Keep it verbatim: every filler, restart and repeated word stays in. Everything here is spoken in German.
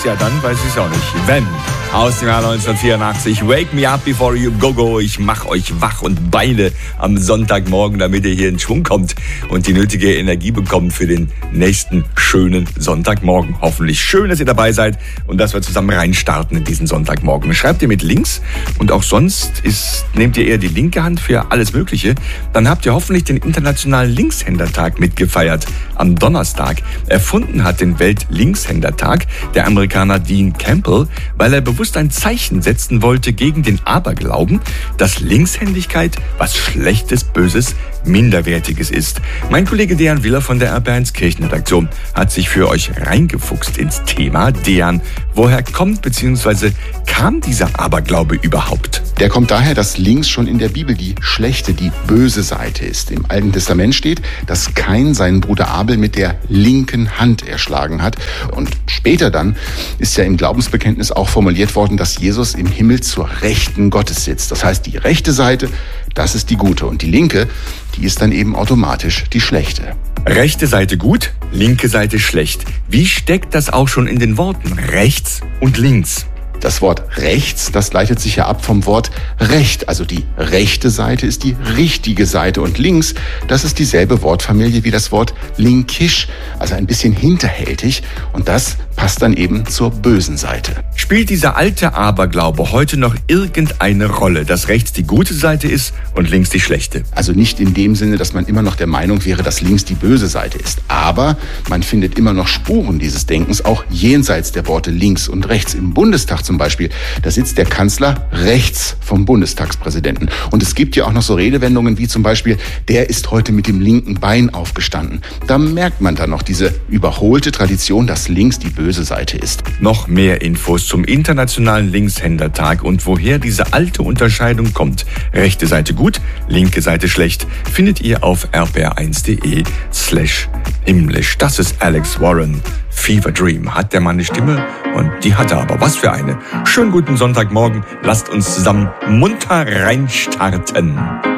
Ja, dann weiß ich es auch nicht. Wenn aus dem Jahr neunzehnhundertvierundachtzig, Wake Me Up Before You Go Go, ich mach euch wach und beide am Sonntagmorgen, damit ihr hier in Schwung kommt und die nötige Energie bekommt für den nächsten schönen Sonntagmorgen. Hoffentlich schön, dass ihr dabei seid und dass wir zusammen reinstarten in diesen Sonntagmorgen. Schreibt ihr mit links und auch sonst ist, nehmt ihr eher die linke Hand für alles Mögliche, dann habt ihr hoffentlich den Internationalen Linkshändertag mitgefeiert am Donnerstag. Erfunden hat den Welt-Linkshändertag der Amerikaner Dean Campbell, weil er bewusst ein Zeichen setzen wollte gegen den Aberglauben, dass Linkshändigkeit was Schlechtes, Böses, Minderwertiges ist. Mein Kollege Dejan Willer von der R B eins Kirchenredaktion hat sich für euch reingefuchst ins Thema. Dejan, woher kommt bzw. kam dieser Aberglaube überhaupt? Der kommt daher, dass links schon in der Bibel die schlechte, die böse Seite ist. Im Alten Testament steht, dass Kain seinen Bruder Abel mit der linken Hand erschlagen hat. Und später dann ist ja im Glaubensbekenntnis auch formuliert worden, dass Jesus im Himmel zur Rechten Gottes sitzt. Das heißt, die rechte Seite, das ist die gute. Und die linke, die ist dann eben automatisch die schlechte. Rechte Seite gut, linke Seite schlecht. Wie steckt das auch schon in den Worten rechts und links? Das Wort rechts, das leitet sich ja ab vom Wort Recht. Also die rechte Seite ist die richtige Seite und links, das ist dieselbe Wortfamilie wie das Wort linkisch, also ein bisschen hinterhältig und das passt dann eben zur bösen Seite. Spielt dieser alte Aberglaube heute noch irgendeine Rolle, dass rechts die gute Seite ist und links die schlechte? Also nicht in dem Sinne, dass man immer noch der Meinung wäre, dass links die böse Seite ist. Aber man findet immer noch Spuren dieses Denkens, auch jenseits der Worte links und rechts. Im Bundestag zum Beispiel, da sitzt der Kanzler rechts vom Bundestagspräsidenten. Und es gibt ja auch noch so Redewendungen wie zum Beispiel, der ist heute mit dem linken Bein aufgestanden. Da merkt man dann noch diese überholte Tradition, dass links die böse Seite ist. Noch mehr Infos zum Internationalen Linkshändertag und woher diese alte Unterscheidung kommt. Rechte Seite gut, linke Seite schlecht, findet ihr auf r b r eins punkt d e slash himmlisch. Das ist Alex Warren. Fever Dream. Hat der Mann eine Stimme? Und die hat er aber. Was für eine. Schönen guten Sonntagmorgen. Lasst uns zusammen munter reinstarten.